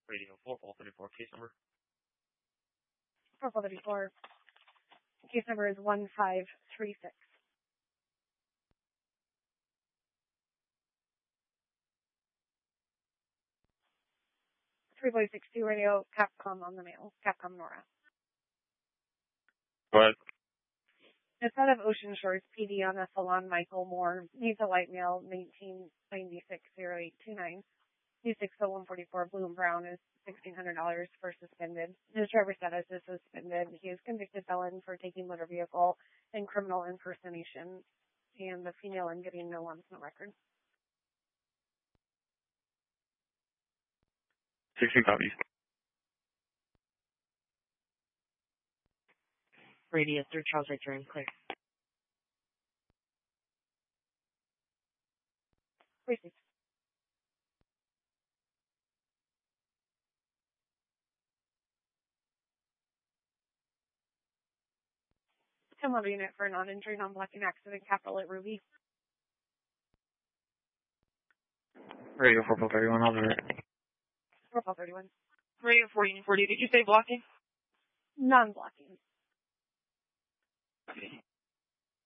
Radio 4434, case number. 4434. Case number is 1536. 3.62 radio, Capcom on the mail. Capcom Nora. Go ahead. It's out of Ocean Shores PD on a Salon Michael Moore. Needs a light mail, 1996-0829. U60144 Blue and Brown is $1,600 for suspended. His driver status is suspended. He is convicted felon for taking motor vehicle and criminal impersonation. And the female and getting no lumps, no record. 16 copies. Radio through Charles Richter and clear. Received. Tim Love unit for a non-injury, non-blocking accident, capital at Ruby. Radio 4431, I'll do it. 4431. Radio 4040, did you say blocking? Non-blocking. Okay.